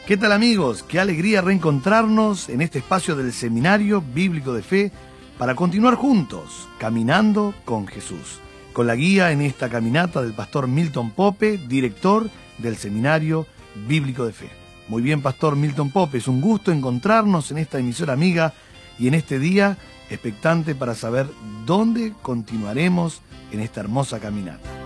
¿Qué tal, amigos? Qué alegría reencontrarnos en este espacio del Seminario Bíblico de Fe para continuar juntos, caminando con Jesús, con la guía en esta caminata del pastor Milton Pope, director del Seminario Bíblico de Fe. Muy bien, pastor Milton Pope, es un gusto encontrarnos en esta emisora amiga y en este día expectante para saber dónde continuaremos en esta hermosa caminata.